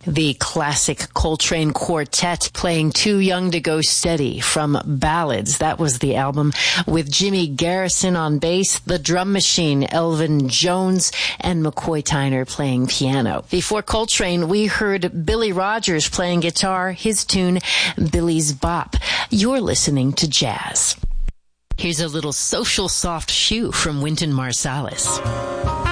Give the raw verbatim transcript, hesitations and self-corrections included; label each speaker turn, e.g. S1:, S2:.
S1: The classic Coltrane Quartet playing Too Young to Go Steady from Ballads. That was the album, with Jimmy Garrison on bass, the drum machine, Elvin Jones, and McCoy Tyner playing piano. Before Coltrane, we heard Billy Rogers playing guitar, his tune, Billy's Bop. You're listening to jazz. Here's a little social soft shoe from Wynton Marsalis.